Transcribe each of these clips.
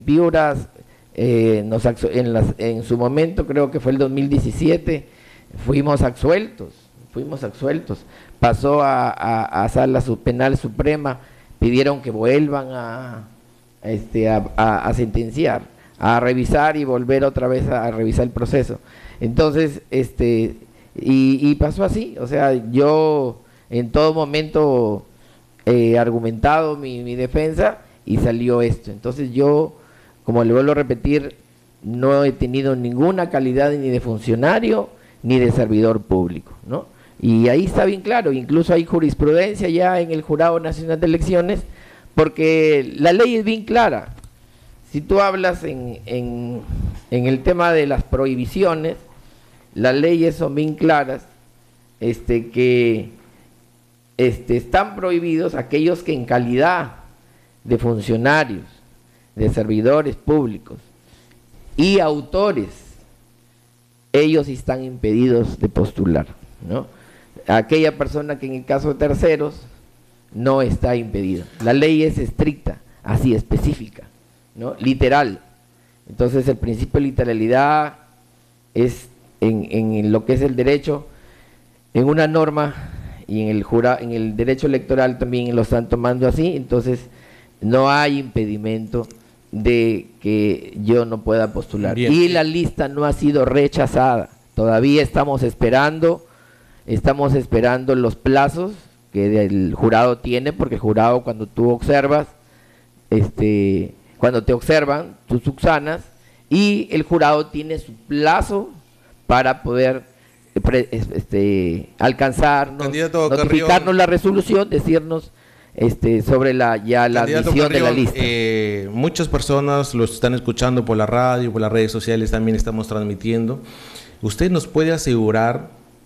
Piuras, en su momento, creo que fue el 2017, fuimos absueltos. Pasó a Sala Penal Suprema, pidieron que vuelvan a sentenciar, a revisar y volver otra vez a revisar el proceso. Entonces, y pasó así, o sea, yo en todo momento he argumentado mi defensa y salió esto. Entonces yo, como le vuelvo a repetir, no he tenido ninguna calidad ni de funcionario ni de servidor público, ¿no? Y ahí está bien claro, incluso hay jurisprudencia ya en el Jurado Nacional de Elecciones, porque la ley es bien clara. Si tú hablas en el tema de las prohibiciones, las leyes son bien claras, que están prohibidos aquellos que en calidad de funcionarios, de servidores públicos y autores, ellos están impedidos de postular, ¿no? Aquella persona que en el caso de terceros no está impedida. La ley es estricta, así específica, ¿no? Literal. Entonces el principio de literalidad es en lo que es el derecho, en una norma, y en el derecho electoral también lo están tomando así. Entonces no hay impedimento de que yo no pueda postular. Bien. Y la lista no ha sido rechazada, todavía estamos esperando los plazos que el jurado tiene, porque el jurado, cuando tú observas, cuando te observan, tú subsanas, y el jurado tiene su plazo para poder alcanzarnos, notificarnos la resolución, decirnos sobre la admisión de la lista. Muchas personas lo están escuchando por la radio, por las redes sociales, también estamos transmitiendo. ¿Usted nos puede asegurar,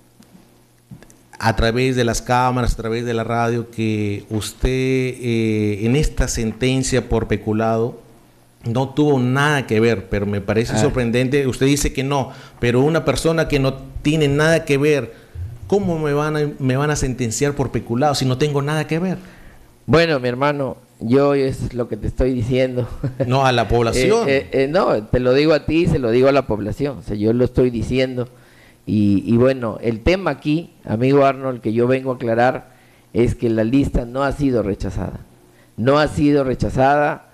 a través de las cámaras, a través de la radio, que usted en esta sentencia por peculado no tuvo nada que ver? Pero me parece sorprendente, usted dice que no, pero una persona que no tiene nada que ver, ¿cómo me van a sentenciar por peculado si no tengo nada que ver? Bueno, mi hermano, yo es lo que te estoy diciendo. No, a la población. No, te lo digo a ti, se lo digo a la población, o sea, yo lo estoy diciendo. Y bueno, el tema aquí, amigo Arnold, que yo vengo a aclarar, es que la lista no ha sido rechazada. No ha sido rechazada,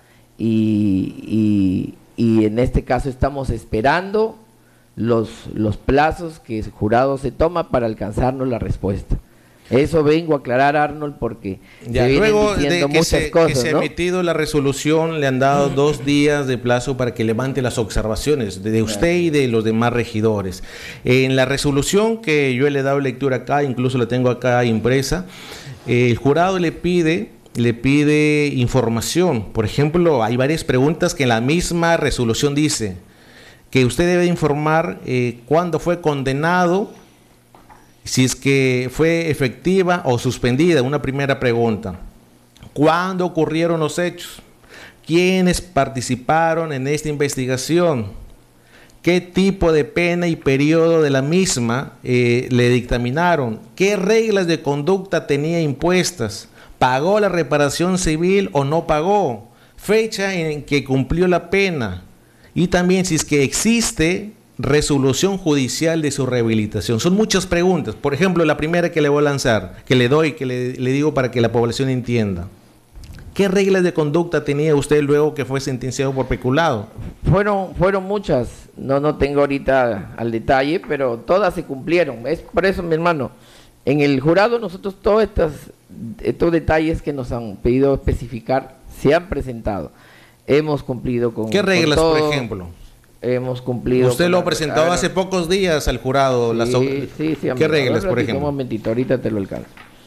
y en este caso estamos esperando los plazos que el jurado se toma para alcanzarnos la respuesta. Eso vengo a aclarar, Arnold, porque ya luego de que se ha emitido la resolución, le han dado 2 días de plazo para que levante las observaciones de usted y de los demás regidores. En la resolución que yo le he dado lectura acá, incluso la tengo acá impresa, el jurado le pide información. Por ejemplo, hay varias preguntas que en la misma resolución dice que usted debe informar cuándo fue condenado, si es que fue efectiva o suspendida. Una primera pregunta: ¿cuándo ocurrieron los hechos? ¿Quiénes participaron en esta investigación? ¿Qué tipo de pena y periodo de la misma le dictaminaron? ¿Qué reglas de conducta tenía impuestas? ¿Pagó la reparación civil o no pagó? ¿Fecha en que cumplió la pena? Y también si es que existe resolución judicial de su rehabilitación. Son muchas preguntas. Por ejemplo, la primera que le voy a lanzar, que le digo para que la población entienda: ¿qué reglas de conducta tenía usted luego que fue sentenciado por peculado? Fueron muchas, no tengo ahorita al detalle, pero todas se cumplieron. Es por eso, mi hermano, en el jurado nosotros todos estos detalles que nos han pedido especificar se han presentado. Hemos cumplido con... ¿Qué reglas, por ejemplo? Hemos cumplido. Usted lo presentó hace pocos días al jurado. Sí, ¿Qué reglas, por ejemplo? Un momentito, ahorita te lo alcanzo.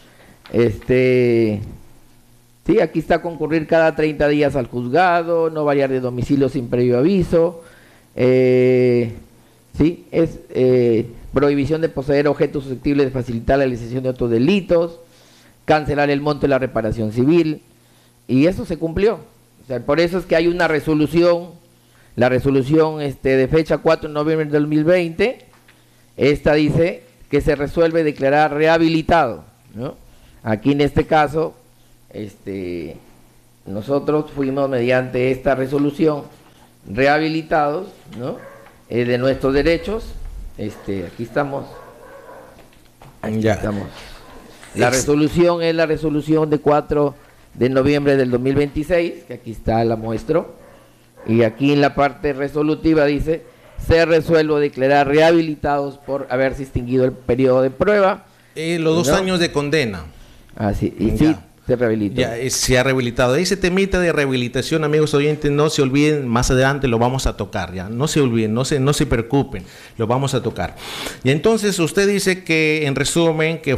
Sí, aquí está: concurrir cada 30 días al juzgado, no variar de domicilio sin previo aviso. Sí, es prohibición de poseer objetos susceptibles de facilitar la realización de otros delitos, cancelar el monto de la reparación civil, y eso se cumplió. O sea, por eso es que hay una resolución. La resolución de fecha 4 de noviembre del 2020, esta dice que se resuelve declarar rehabilitado, ¿no? Aquí en este caso, nosotros fuimos mediante esta resolución rehabilitados, ¿no? De nuestros derechos. Aquí estamos. Ya. Estamos. La resolución es la resolución de 4 de noviembre del 2026, que aquí está, la muestro. Y aquí en la parte resolutiva dice: se resuelve declarar rehabilitados por haberse extinguido el periodo de prueba. Los 2 años de condena. Sí, y sí, se rehabilitó. Ya, se ha rehabilitado. Ese temita de rehabilitación, amigos oyentes, no se olviden, más adelante lo vamos a tocar, ya. No se olviden, no se preocupen, lo vamos a tocar. Y entonces usted dice que, en resumen, que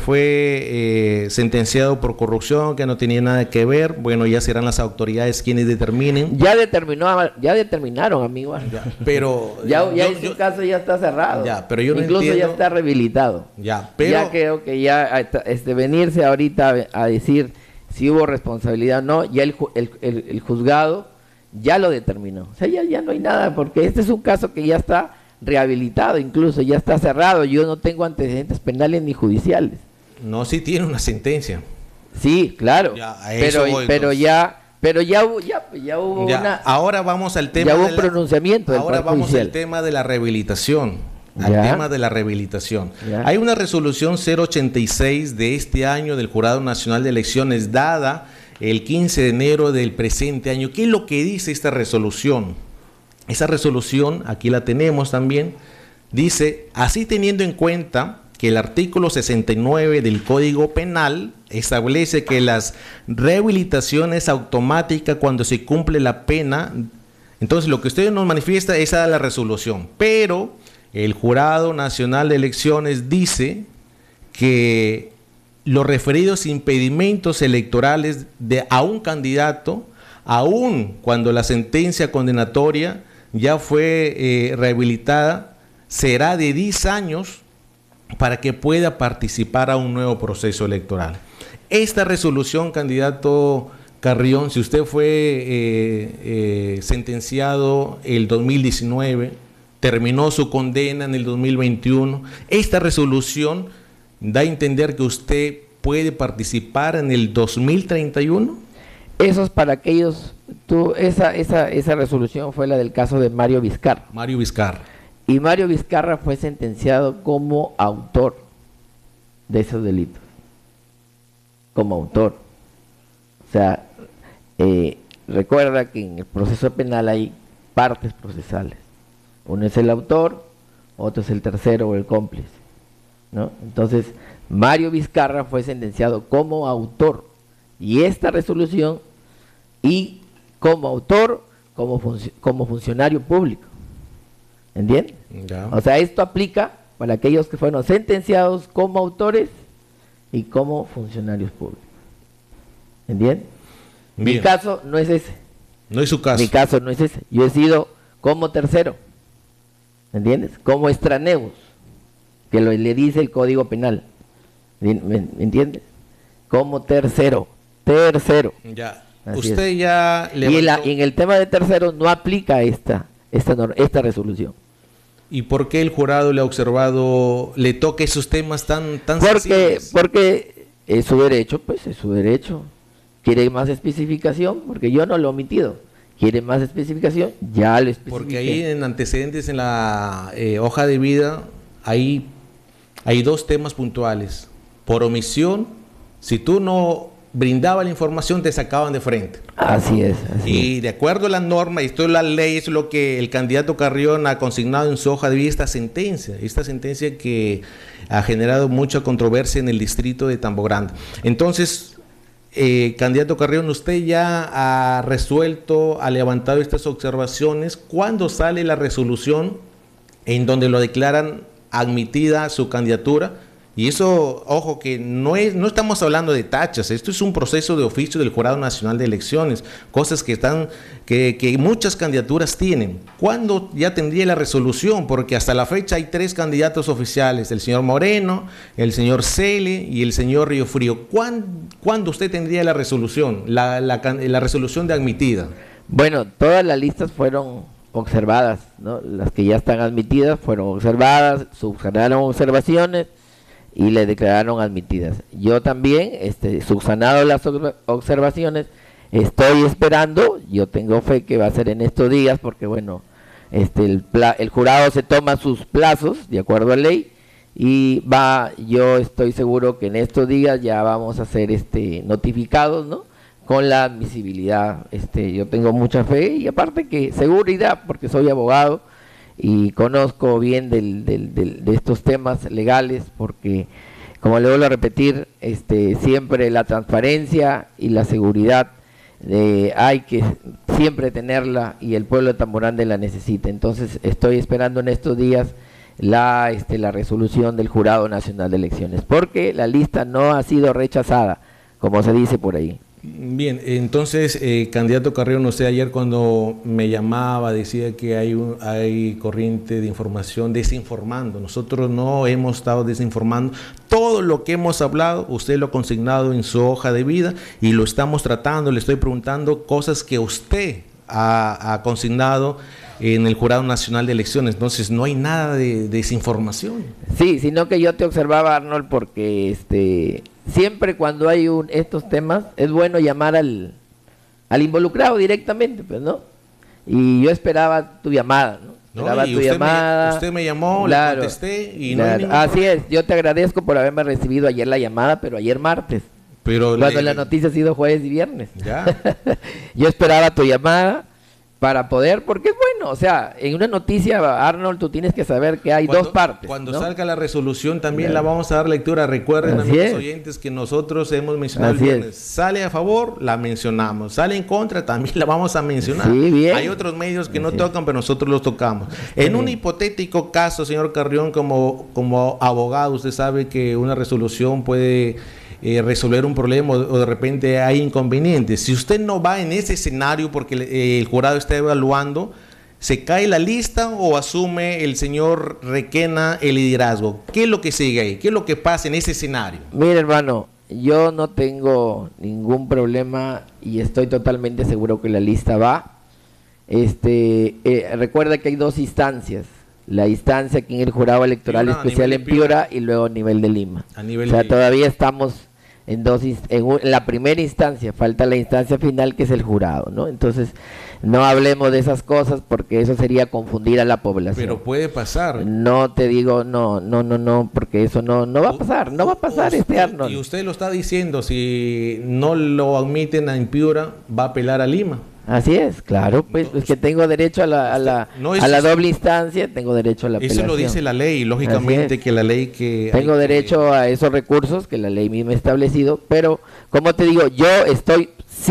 fue sentenciado por corrupción, que no tenía nada que ver. Bueno, ya serán las autoridades quienes determinen. Ya determinaron, amigo. Ya, pero ese caso ya está cerrado. Ya, pero yo no incluso entiendo. Ya está rehabilitado. Ya, pero ya creo que ya venirse ahorita a decir si hubo responsabilidad o no, ya el juzgado ya lo determinó. O sea, ya no hay nada, porque este es un caso que ya está rehabilitado, incluso ya está cerrado. Yo no tengo antecedentes penales ni judiciales. No, sí tiene una sentencia. Sí, claro. Ya, pero ya hubo una. Ahora vamos al tema. Ya hubo un pronunciamiento. Ahora vamos al tema de la rehabilitación. Tema de la rehabilitación. Hay una resolución 086 de este año del Jurado Nacional de Elecciones dada el 15 de enero del presente año. ¿Qué es lo que dice esta resolución? Esa resolución, aquí la tenemos también, dice: así, teniendo en cuenta que el artículo 69 del Código Penal establece que las rehabilitaciones automáticas cuando se cumple la pena, entonces lo que usted nos manifiesta es esa la resolución, pero el Jurado Nacional de Elecciones dice que los referidos impedimentos electorales a un candidato, aun cuando la sentencia condenatoria ya fue rehabilitada, será de 10 años para que pueda participar a un nuevo proceso electoral. Esta resolución, candidato Carrión, si usted fue sentenciado el 2019, terminó su condena en el 2021, esta resolución da a entender que usted puede participar en el 2031. Eso es para aquellos. Esa resolución fue la del caso de Mario Vizcarra. Mario Vizcarra. Y Mario Vizcarra fue sentenciado como autor de esos delitos. Como autor. O sea, recuerda que en el proceso penal hay partes procesales. Uno es el autor, otro es el tercero o el cómplice, ¿no? Entonces, Mario Vizcarra fue sentenciado como autor, y esta resolución, y como autor, como funcionario público. ¿Entiendes? Ya. O sea, esto aplica para aquellos que fueron sentenciados como autores y como funcionarios públicos. ¿Entiendes? Mi caso no es ese. No es su caso. Mi caso no es ese. Yo he sido como tercero. ¿Entiendes? Como extraneus, que le dice el Código Penal. ¿Me entiendes? Como tercero. Ya. Así usted es. Ya levantó... y en el tema de tercero no aplica esta resolución. ¿Y por qué el jurado le ha observado, le toca esos temas tan sensibles? Porque es su derecho, pues es su derecho. ¿Quiere más especificación? Porque yo no lo he omitido. ¿Quiere más especificación? Ya lo especifiqué. Porque ahí en antecedentes en la hoja de vida hay 2 temas puntuales. Por omisión, si tú no brindabas la información, te sacaban de frente. Así es. Y de acuerdo a la norma, y esto es la ley, es lo que el candidato Carrión ha consignado en su hoja de vida, esta sentencia que ha generado mucha controversia en el distrito de Tambo Grande. Entonces, candidato Carrión, usted ya ha resuelto, ha levantado estas observaciones. ¿Cuándo sale la resolución en donde lo declaran admitida su candidatura? Y eso, ojo, que no estamos hablando de tachas, esto es un proceso de oficio del Jurado Nacional de Elecciones, cosas que muchas candidaturas tienen. ¿Cuándo ya tendría la resolución? Porque hasta la fecha hay 3 candidatos oficiales, el señor Moreno, el señor Cele y el señor Río Frío. ¿Cuándo usted tendría la resolución, la resolución de admitida? Bueno, todas las listas fueron observadas, ¿no? Las que ya están admitidas fueron observadas, subsanaron observaciones y le declararon admitidas. Yo también, subsanado las observaciones, estoy esperando, yo tengo fe que va a ser en estos días, porque bueno, el jurado se toma sus plazos de acuerdo a ley, y yo estoy seguro que en estos días ya vamos a ser notificados, ¿no?, con la admisibilidad. Yo tengo mucha fe, y aparte que seguridad, porque soy abogado y conozco bien de estos temas legales, porque como le vuelvo a repetir, siempre la transparencia y la seguridad hay que siempre tenerla, y el pueblo de Tamborrande la necesita. Entonces estoy esperando en estos días la resolución del Jurado Nacional de Elecciones, porque la lista no ha sido rechazada, como se dice por ahí. Bien, entonces, candidato Carrión, usted ayer cuando me llamaba decía que hay corriente de información desinformando. Nosotros no hemos estado desinformando. Todo lo que hemos hablado, usted lo ha consignado en su hoja de vida y lo estamos tratando. Le estoy preguntando cosas que usted ha consignado en el Jurado Nacional de Elecciones. Entonces no hay nada de desinformación. Sí, sino que yo te observaba, Arnold, porque siempre cuando hay estos temas es bueno llamar al involucrado directamente, pues, ¿no? Y yo esperaba tu llamada, ¿no? Esperaba tu llamada. Usted me llamó, claro, le contesté y claro, no hay ningún así problema. Es, yo te agradezco por haberme recibido ayer la llamada, pero ayer martes. Pero cuando la noticia ha sido jueves y viernes. Ya. Yo esperaba tu llamada para poder, porque es bueno, o sea, en una noticia, Arnold, tú tienes que saber que hay dos partes. Cuando ¿no? salga la resolución también la vamos a dar lectura. Recuerden, amigos oyentes, que nosotros hemos mencionado el viernes. Sale a favor, la mencionamos. Sale en contra, también la vamos a mencionar. Sí, bien. Hay otros medios que no tocan, pero nosotros los tocamos. En un hipotético caso, señor Carrión, como abogado, usted sabe que una resolución puede resolver un problema o de repente hay inconvenientes. Si usted no va en ese escenario porque el jurado está evaluando, ¿se cae la lista o asume el señor Requena el liderazgo? ¿Qué es lo que sigue ahí? ¿Qué es lo que pasa en ese escenario? Mira, hermano, yo no tengo ningún problema y estoy totalmente seguro que la lista va. Recuerda que hay dos instancias. La instancia aquí en el Jurado Electoral Especial en Piura y luego a nivel de Lima. Todavía estamos en la primera instancia, falta la instancia final, que es el jurado, ¿no? Entonces, no hablemos de esas cosas porque eso sería confundir a la población. Pero puede pasar. No te digo, no, porque eso no va a pasar, no va a pasar, Arnold. Y usted lo está diciendo, si no lo admiten en Piura, va a apelar a Lima. Así es, claro, pues es que tengo derecho a la doble instancia, tengo derecho a la apelación. Eso lo dice la ley, lógicamente que la ley que... Tengo derecho a esos recursos que la ley misma ha establecido, pero como te digo, yo estoy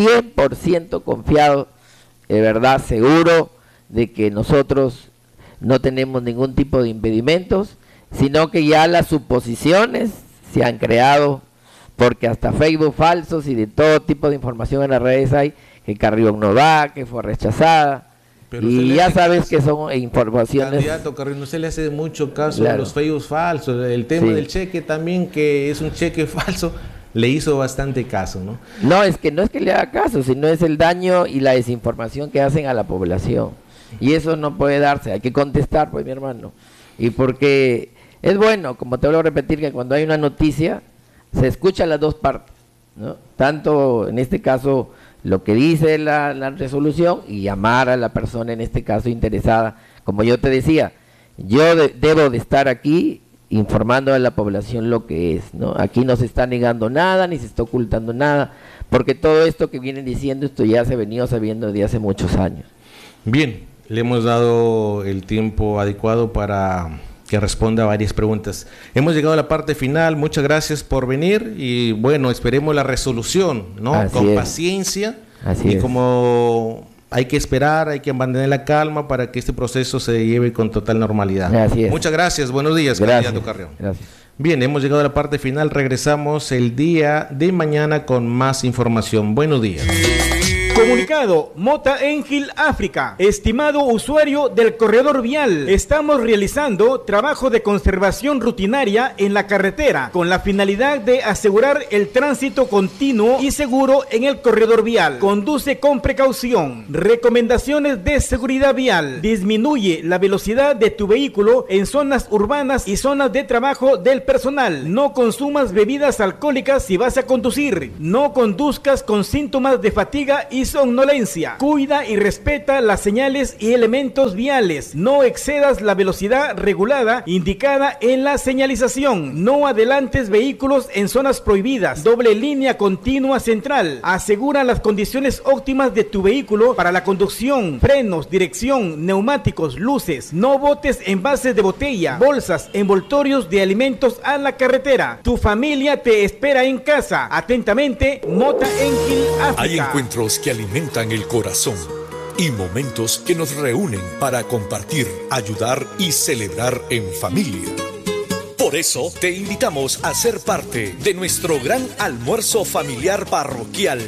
100% confiado, de verdad, seguro de que nosotros no tenemos ningún tipo de impedimentos, sino que ya las suposiciones se han creado, porque hasta Facebook falsos y de todo tipo de información en las redes hay, que Carrión no va, que fue rechazada, pero y ya sabes que son informaciones... Candidato Carrión, usted le hace mucho caso a los Facebook falsos, el tema del cheque también, que es un cheque falso, le hizo bastante caso, ¿no? No es que le haga caso, sino es el daño y la desinformación que hacen a la población, y eso no puede darse, hay que contestar, pues, mi hermano, y porque es bueno, como te vuelvo a repetir, que cuando hay una noticia, se escuchan las dos partes, ¿no? Tanto, en este caso, lo que dice la resolución y llamar a la persona, en este caso, interesada. Como yo te decía, yo debo de estar aquí informando a la población lo que es, ¿no? Aquí no se está negando nada, ni se está ocultando nada, porque todo esto que vienen diciendo, esto ya se ha venido sabiendo desde hace muchos años. Bien, le hemos dado el tiempo adecuado para que responda a varias preguntas. Hemos llegado a la parte final, muchas gracias por venir y bueno, esperemos la resolución, ¿no? Con paciencia. Así es. Como hay que esperar, hay que mantener la calma para que este proceso se lleve con total normalidad. Así es. Muchas gracias, buenos días, candidato Carrión. Gracias. Bien, hemos llegado a la parte final, regresamos el día de mañana con más información. Buenos días. Comunicado Mota Engil África. Estimado usuario del corredor vial, estamos realizando trabajo de conservación rutinaria en la carretera con la finalidad de asegurar el tránsito continuo y seguro en el corredor vial. Conduce con precaución. Recomendaciones de seguridad vial. Disminuye la velocidad de tu vehículo en zonas urbanas y zonas de trabajo del personal. No consumas bebidas alcohólicas si vas a conducir. No conduzcas con síntomas de fatiga y somnolencia. Cuida y respeta las señales y elementos viales. No excedas la velocidad regulada indicada en la señalización. No adelantes vehículos en zonas prohibidas. Doble línea continua central. Asegura las condiciones óptimas de tu vehículo para la conducción, frenos, dirección, neumáticos, luces. No botes envases de botella, bolsas, envoltorios de alimentos a la carretera. Tu familia te espera en casa. Atentamente, Mota Engil África. Hay encuentros que alimentan el corazón y momentos que nos reúnen para compartir, ayudar y celebrar en familia. Por eso te invitamos a ser parte de nuestro gran almuerzo familiar parroquial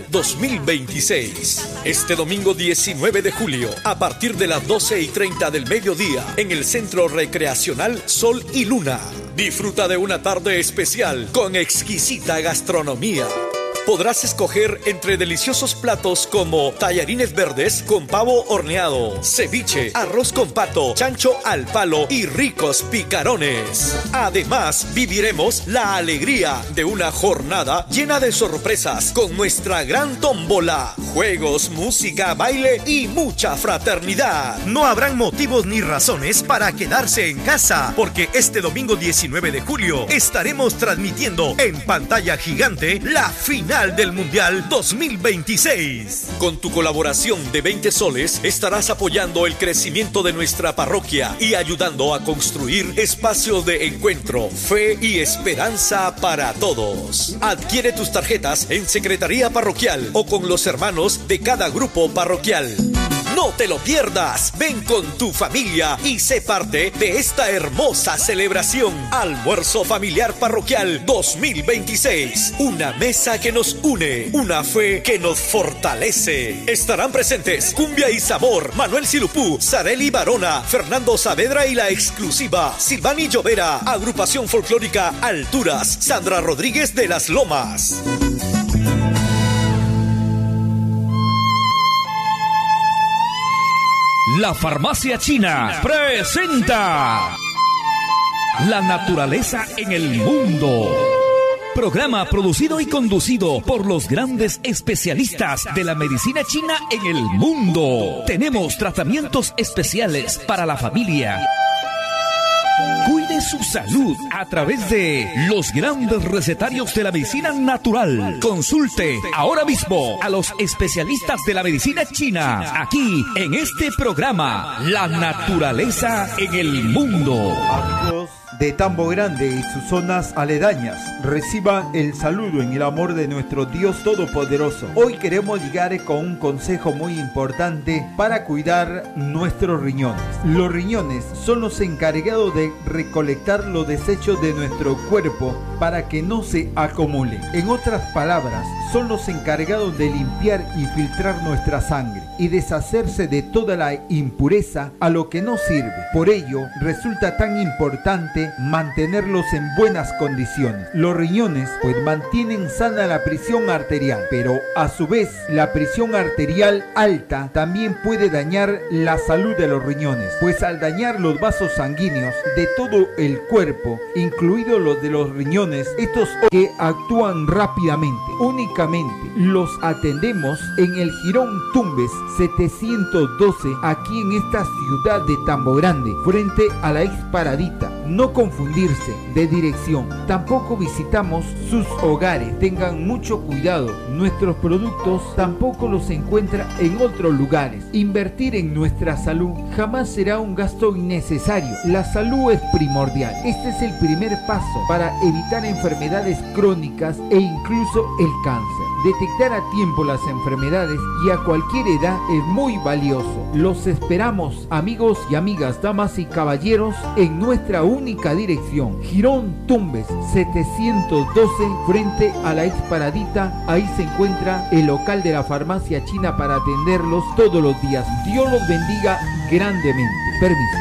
2026. Este domingo 19 de julio, a partir de las 12:30 del mediodía, en el Centro Recreacional Sol y Luna. Disfruta de una tarde especial con exquisita gastronomía. Podrás escoger entre deliciosos platos como tallarines verdes con pavo horneado, ceviche, arroz con pato, chancho al palo y ricos picarones. Además, viviremos la alegría de una jornada llena de sorpresas con nuestra gran tómbola, juegos, música, baile y mucha fraternidad. No habrán motivos ni razones para quedarse en casa, porque este domingo 19 de julio estaremos transmitiendo en pantalla gigante la final del Mundial 2026. Con tu colaboración de 20 soles estarás apoyando el crecimiento de nuestra parroquia y ayudando a construir espacios de encuentro, fe y esperanza para todos. Adquiere tus tarjetas en Secretaría Parroquial o con los hermanos de cada grupo parroquial. No te lo pierdas. Ven con tu familia y sé parte de esta hermosa celebración. Almuerzo Familiar Parroquial 2026. Una mesa que nos une, una fe que nos fortalece. Estarán presentes Cumbia y Sabor, Manuel Silupú, Sareli Barona, Fernando Saavedra y La Exclusiva, Silvani Llovera, Agrupación Folclórica Alturas, Sandra Rodríguez de Las Lomas. La Farmacia China presenta La naturaleza en el mundo. Programa producido y conducido por los grandes especialistas de la medicina china en el mundo. Tenemos tratamientos especiales para la familia. Cuide su salud a través de los grandes recetarios de la medicina natural. Consulte ahora mismo a los especialistas de la medicina china, aquí en este programa, La naturaleza en el mundo. Amigos de Tambo Grande y sus zonas aledañas, reciban el saludo en el amor de nuestro Dios Todopoderoso. Hoy queremos llegar con un consejo muy importante para cuidar nuestros riñones. Los riñones son los encargados de recolectar los desechos de nuestro cuerpo para que no se acumulen. En otras palabras, son los encargados de limpiar y filtrar nuestra sangre y deshacerse de toda la impureza a lo que no sirve. Por ello, resulta tan importante mantenerlos en buenas condiciones. Los riñones pues mantienen sana la presión arterial, pero a su vez la presión arterial alta también puede dañar la salud de los riñones, pues al dañar los vasos sanguíneos de todo el cuerpo, incluidos los de los riñones, estos que actúan rápidamente, únicamente los atendemos en el Jirón Tumbes 712, aquí en esta ciudad de Tambo Grande, frente a la ex Paradita. No confundirse de dirección. Tampoco visitamos sus hogares. Tengan mucho cuidado. Nuestros productos tampoco los encuentra en otros lugares. Invertir en nuestra salud jamás será un gasto innecesario. La salud es primordial. Este es el primer paso para evitar enfermedades crónicas e incluso el cáncer. Detectar a tiempo las enfermedades y a cualquier edad es muy valioso. Los esperamos, amigos y amigas, damas y caballeros, en nuestra única dirección, Girón Tumbes 712, frente a la Ex Paradita. Ahí se encuentra el local de la farmacia china para atenderlos todos los días. Dios los bendiga grandemente. Permiso.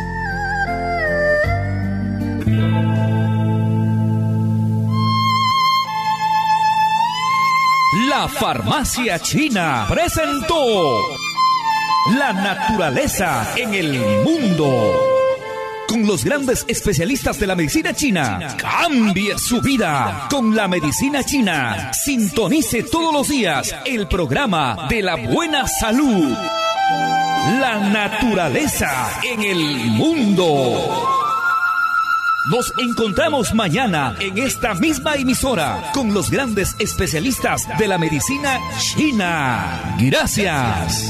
La Farmacia China presentó La naturaleza en el mundo. Con los grandes especialistas de la medicina china. Cambie su vida con la medicina china. Sintonice todos los días el programa de la buena salud. La naturaleza en el mundo. Nos encontramos mañana en esta misma emisora con los grandes especialistas de la medicina china. Gracias.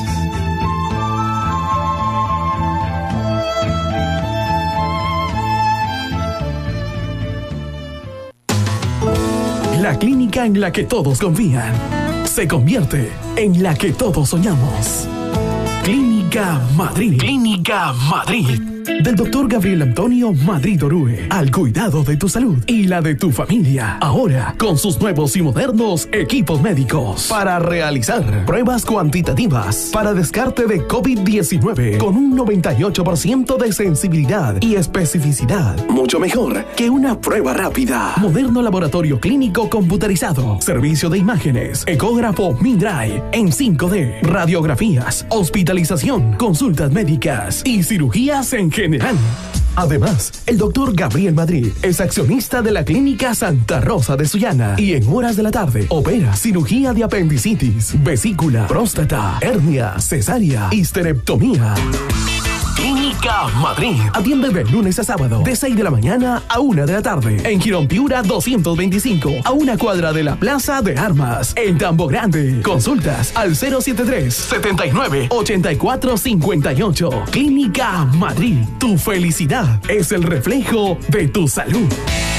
La clínica en la que todos confían se convierte en la que todos soñamos. Clínica Madrid. Clínica Madrid. Del doctor Gabriel Antonio Madrid Orue, al cuidado de tu salud y la de tu familia. Ahora, con sus nuevos y modernos equipos médicos para realizar pruebas cuantitativas para descarte de COVID-19 con un 98% de sensibilidad y especificidad. Mucho mejor que una prueba rápida. Moderno laboratorio clínico computarizado. Servicio de imágenes. Ecógrafo Mindray en 5D. Radiografías. Hospitalización. Consultas médicas y cirugías en general. Además, el doctor Gabriel Madrid es accionista de la Clínica Santa Rosa de Sullana y en horas de la tarde opera cirugía de apendicitis, vesícula, próstata, hernia, cesárea, histerectomía. Clínica Madrid. Atiende de lunes a sábado, de 6 de la mañana a 1 de la tarde. En Girón Piura 225, a una cuadra de la Plaza de Armas. En Tambo Grande. Consultas al 073-79-8458. Clínica Madrid. Tu felicidad es el reflejo de tu salud.